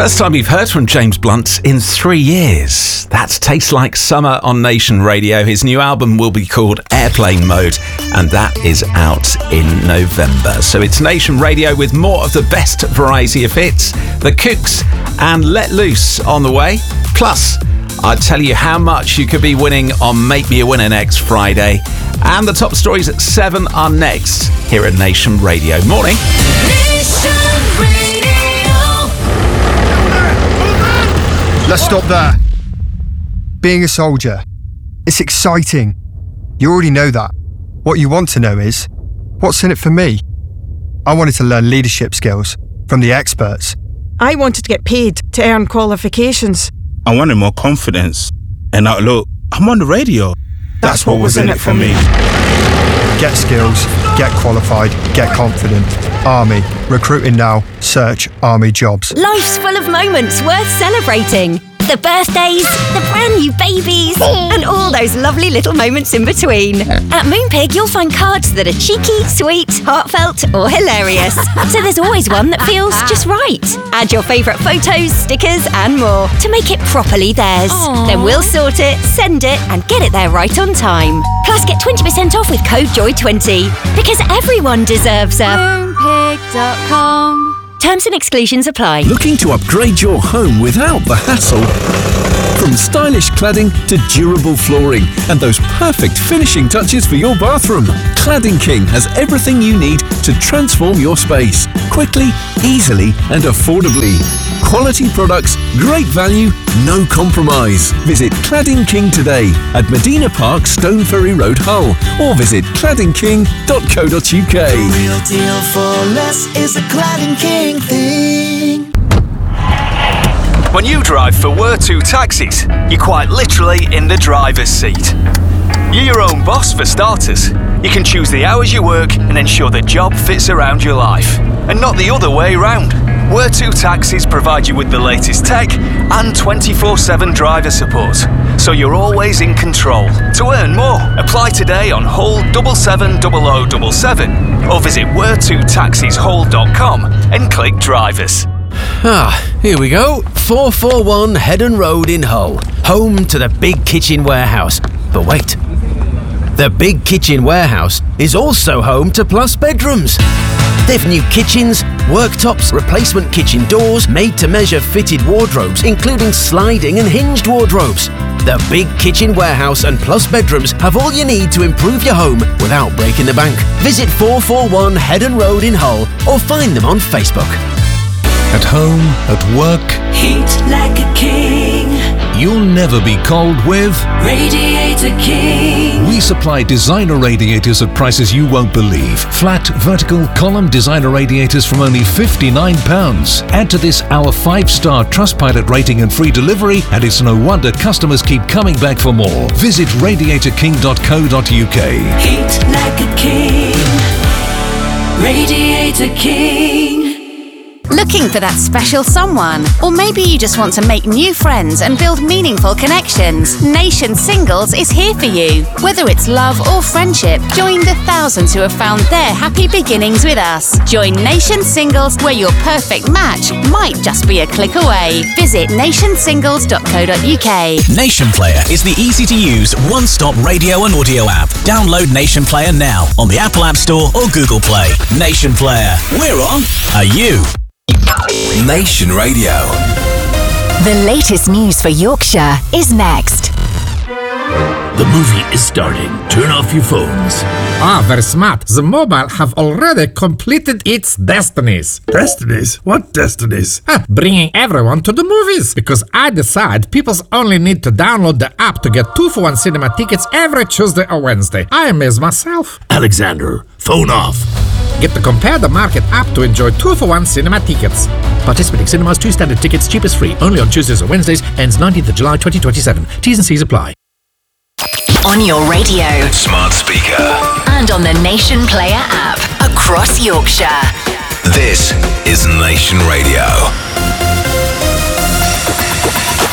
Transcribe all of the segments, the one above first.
First time we've heard from James Blunt in 3 years. That's Tastes Like Summer on Nation Radio. His new album will be called Airplane Mode, and that is out in November. So it's Nation Radio with more of the best variety of hits, The Kooks and Let Loose on the way. Plus, I'll tell you how much you could be winning on Make Me a Winner next Friday. And the top stories at 7 are next here at Nation Radio. Morning. Nation Radio. Let's stop there. Being a soldier, it's exciting. You already know that. What you want to know is, what's in it for me? I wanted to learn leadership skills from the experts. I wanted to get paid to earn qualifications. I wanted more confidence. And now look, I'm on the radio. That's what was in it for me. Get skills, get qualified, get confident. Army. Recruiting now. Search Army jobs. Life's full of moments worth celebrating. The birthdays, the brand new babies, and all those lovely little moments in between. At Moonpig, you'll find cards that are cheeky, sweet, heartfelt, or hilarious. So there's always one that feels just right. Add your favourite photos, stickers, and more to make it properly theirs. Aww. Then we'll sort it, send it, and get it there right on time. Plus, get 20% off with code JOY20, because everyone deserves a Moonpig.com. Terms and exclusions apply. Looking to upgrade your home without the hassle? From stylish cladding to durable flooring and those perfect finishing touches for your bathroom, Cladding King has everything you need to transform your space quickly, easily and affordably. Quality products, great value, no compromise. Visit Cladding King today at Medina Park, Stone Ferry Road, Hull, or visit claddingking.co.uk. The real deal for less is a Cladding King thing. When you drive for Word2 Taxis, you're quite literally in the driver's seat. You're your own boss for starters. You can choose the hours you work and ensure the job fits around your life, and not the other way round. Word2 Taxis provide you with the latest tech and 24/7 driver support, so you're always in control. To earn more, apply today on Hull 770077 or visit word2taxishull.com and click drivers. Here we go. 441 Heddon Road in Hull, home to the Big Kitchen Warehouse. But wait, the Big Kitchen Warehouse is also home to Plus Bedrooms. They've new kitchens, worktops, replacement kitchen doors, made-to-measure fitted wardrobes, including sliding and hinged wardrobes. The Big Kitchen Warehouse and Plus Bedrooms have all you need to improve your home without breaking the bank. Visit 441 Heddon Road in Hull or find them on Facebook. At home, at work, Heat like a king. you'll never be cold with Radiator King. We supply designer radiators at prices you won't believe. Flat, vertical, column designer radiators from only £59. Add to this our 5-star Trustpilot rating and free delivery, and it's no wonder customers keep coming back for more. Visit radiatorking.co.uk. Heat like a king. Radiator King. Looking for that special someone? Or maybe you just want to make new friends and build meaningful connections? Nation Singles is here for you. Whether it's love or friendship, join the thousands who have found their happy beginnings with us. Join Nation Singles, where your perfect match might just be a click away. Visit nationsingles.co.uk. Nation Player is the easy-to-use, one-stop radio and audio app. Download Nation Player now on the Apple App Store or Google Play. Nation Player. We're on. Are you? Nation Radio. The latest news for Yorkshire is next. The movie is starting. Turn off your phones. Very smart. The mobile have already completed its destinies. Destinies? What destinies? Bringing everyone to the movies. Because I decide people only need to download the app to get 2-for-1 cinema tickets every Tuesday or Wednesday. I amaze myself. Alexander, phone off. Get the Compare the Market app to enjoy 2-for-1 cinema tickets. Participating cinemas, 2 standard tickets, cheapest free. Only on Tuesdays or Wednesdays. Ends 19th of July 2027. T's and C's apply. On your radio, Smart speaker, and on the Nation Player app across Yorkshire. this is Nation Radio.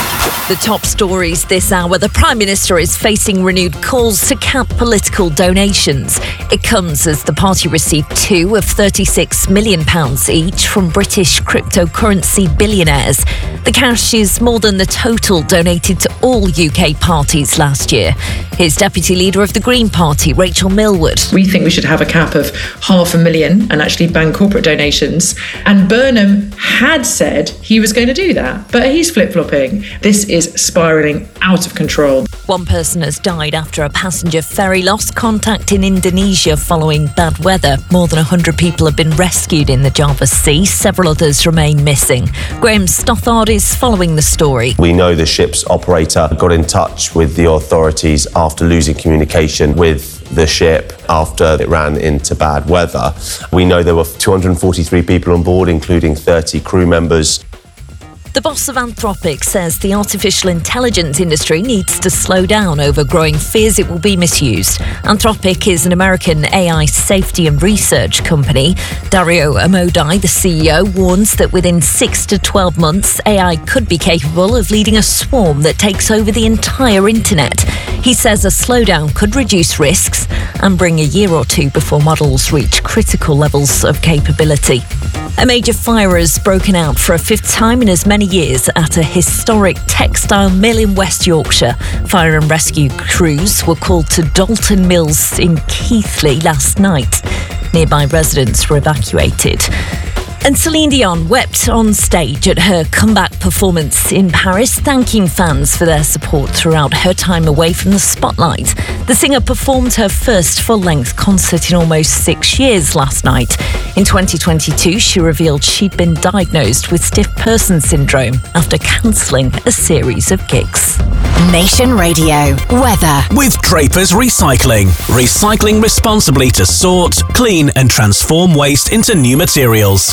The top stories this hour. The Prime Minister is facing renewed calls to cap political donations. It comes as the party received two of £36 million each from British cryptocurrency billionaires. The cash is more than the total donated to all UK parties last year. Here's Deputy Leader of the Green Party, Rachel Millward. We think we should have a cap of £500,000 and actually ban corporate donations. And Burnham had said he was going to do that, but he's flip-flopping. This is spiralling out of control. One person has died after a passenger ferry lost contact in Indonesia following bad weather. More than 100 people have been rescued in the Java Sea. Several others remain missing. Graham Stothard is following the story. We know the ship's operator got in touch with the authorities after losing communication with the ship after it ran into bad weather. We know there were 243 people on board, including 30 crew members. The boss of Anthropic says the artificial intelligence industry needs to slow down over growing fears it will be misused. Anthropic is an American AI safety and research company. Dario Amodei, the CEO, warns that within 6 to 12 months, AI could be capable of leading a swarm that takes over the entire internet. He says a slowdown could reduce risks and bring a year or two before models reach critical levels of capability. A major fire has broken out for a fifth time in as many years at a historic textile mill in West Yorkshire. Fire and rescue crews were called to Dalton Mills in Keighley last night. Nearby residents were evacuated. And Celine Dion wept on stage at her comeback performance in Paris, thanking fans for their support throughout her time away from the spotlight. The singer performed her first full-length concert in almost 6 years last night. In 2022, she revealed she'd been diagnosed with stiff person syndrome after cancelling a series of gigs. Nation Radio weather. With Draper's Recycling. Recycling responsibly to sort, clean and transform waste into new materials.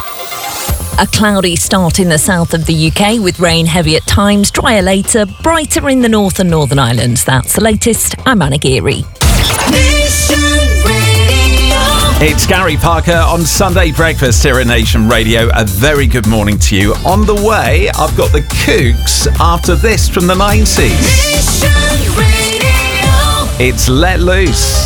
A cloudy start in the south of the UK with rain heavy at times, drier later, brighter in the north and Northern Ireland. That's the latest. I'm Anna Geary. It's Gary Parker on Sunday Breakfast here at Nation Radio. A very good morning to you. On the way, I've got the Kooks after this from the 90s. It's Let Loose.